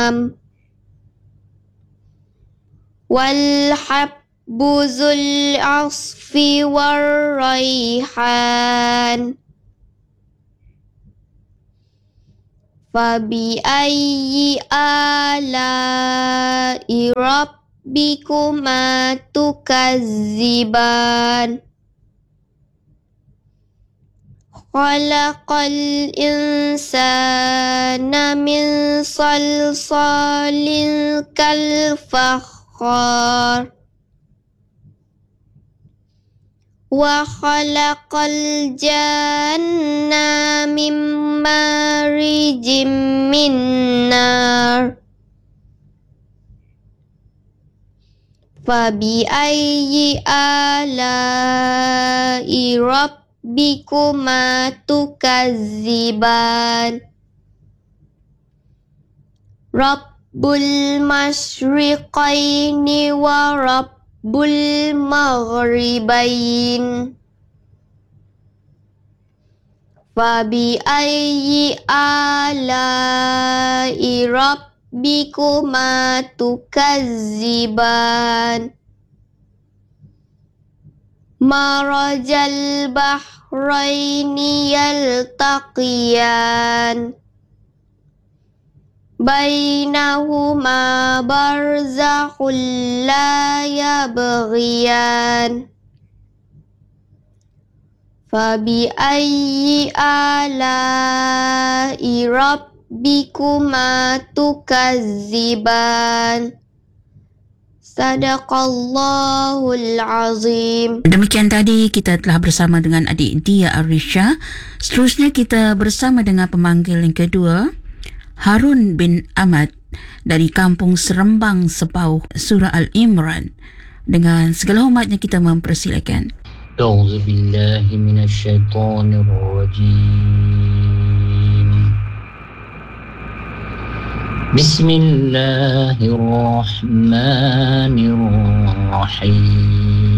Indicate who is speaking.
Speaker 1: الأنعام والحب ذو العصف والريحان فبأي آلاء ربكما تكذبان خلق الإنسان من صلصال كالفخار وخلق الجن من مارج من نار فبأي آلاء ربكما تكذبان رب المشرقين ورب المغربين فبأي آلاء ربكما تكذبان مرج البحرين يلتقيان بينهما برزخ لا يبغيان فبأي آلاء ربكما تكذبان Sadaqallahul Azim.
Speaker 2: Demikian tadi kita telah bersama dengan adik Dia Arisha. Seterusnya kita bersama dengan pemanggil yang kedua, Harun bin Ahmad dari Kampung Serembang Sepauh, Surah Al-Imran. Dengan segala hormatnya kita mempersilakan.
Speaker 3: A'udzubillahi minasyaitonirrajim. Bismillahirrahmanirrahim.